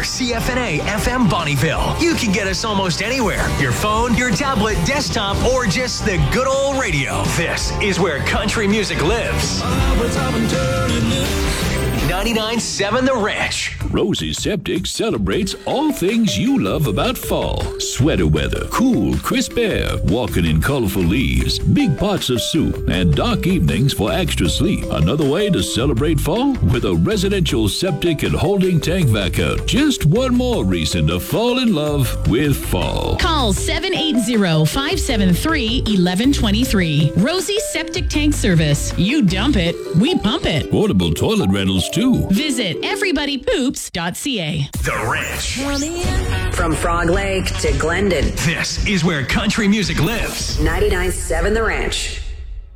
CFNA FM Bonnieville. You can get us almost anywhere. Your phone, your tablet, desktop, or just the good old radio. This is where country music lives. 99.7 The Ranch. Rosie Septic celebrates all things you love about fall. Sweater weather, cool, crisp air, walking in colorful leaves, big pots of soup, and dark evenings for extra sleep. Another way to celebrate fall with a residential septic and holding tank vac-out. Just one more reason to fall in love with fall. Call 780-573-1123. Rosie Septic Tank Service. You dump it, we pump it. Portable toilet rentals too. Visit everybodypoops.ca. The Ranch. From Frog Lake to Glendon. This is where country music lives. 99.7 The Ranch.